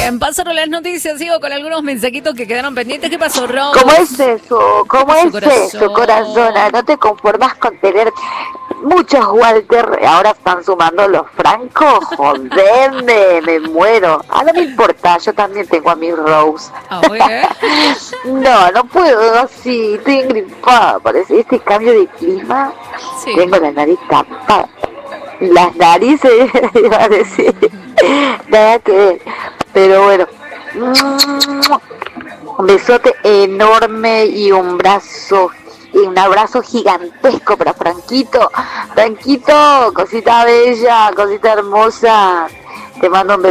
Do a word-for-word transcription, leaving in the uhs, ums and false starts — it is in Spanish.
Bien, pasaron las noticias, sigo con algunos mensajitos que quedaron pendientes. ¿Qué pasó, Rose? ¿Cómo es eso? ¿Cómo es corazón. eso, corazona? ¿No te conformas con tener muchos Walter? Ahora están sumando los francos. Jodeme, me muero. Ah, no me importa, yo también tengo a mi Rose. Ah, muy bien. No, no puedo así, estoy engripada. Parece este cambio de clima. Sí. Tengo la nariz tapada. Las narices, iba a decir. Nada que ver. Pero bueno. Un besote enorme y un brazo, y un abrazo gigantesco para Franquito. Franquito, cosita bella, cosita hermosa. Te mando un beso.